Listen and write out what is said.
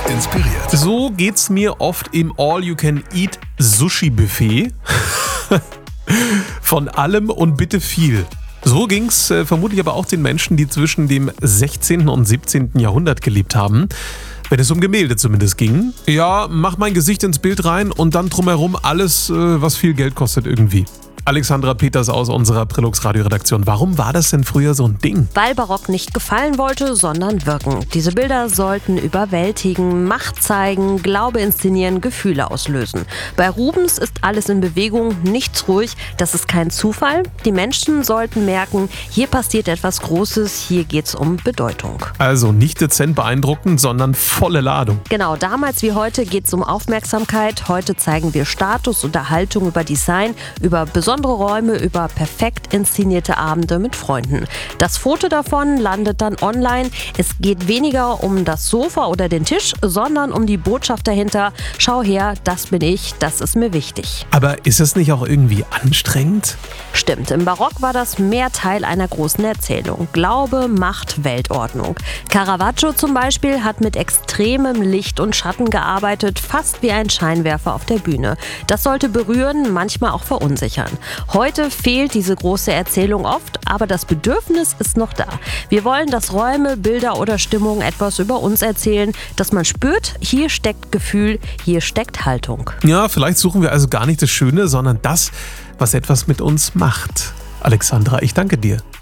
inspiriert. So geht's mir oft im All-You-Can-Eat-Sushi-Buffet. Von allem und bitte viel. So ging's vermutlich aber auch den Menschen, die zwischen dem 16. und 17. Jahrhundert gelebt haben. Wenn es um Gemälde zumindest ging. Ja, mach mein Gesicht ins Bild rein und dann drumherum alles, was viel Geld kostet irgendwie. Alexandra Peters aus unserer Prillux Radioredaktion. Warum war das denn früher so ein Ding? Weil Barock nicht gefallen wollte, sondern wirken. Diese Bilder sollten überwältigen, Macht zeigen, Glaube inszenieren, Gefühle auslösen. Bei Rubens ist alles in Bewegung, nichts ruhig. Das ist kein Zufall. Die Menschen sollten merken, hier passiert etwas Großes, hier geht's um Bedeutung. Also nicht dezent beeindruckend, sondern volle Ladung. Genau, damals wie heute geht's um Aufmerksamkeit. Heute zeigen wir Status, Unterhaltung über Design, über besondere Räume, über perfekt inszenierte Abende mit Freunden. Das Foto davon landet dann online. Es geht weniger um das Sofa oder den Tisch, sondern um die Botschaft dahinter. Schau her, das bin ich, das ist mir wichtig. Aber ist es nicht auch irgendwie anstrengend? Stimmt, im Barock war das mehr Teil einer großen Erzählung. Glaube, Macht, Weltordnung. Caravaggio zum Beispiel hat mit extremem Licht und Schatten gearbeitet, fast wie ein Scheinwerfer auf der Bühne. Das sollte berühren, manchmal auch verunsichern. Heute fehlt diese große Erzählung oft, aber das Bedürfnis ist noch da. Wir wollen, dass Räume, Bilder oder Stimmung etwas über uns erzählen, dass man spürt, hier steckt Gefühl, hier steckt Haltung. Ja, vielleicht suchen wir also gar nicht das Schöne, sondern das, was etwas mit uns macht. Alexandra, ich danke dir.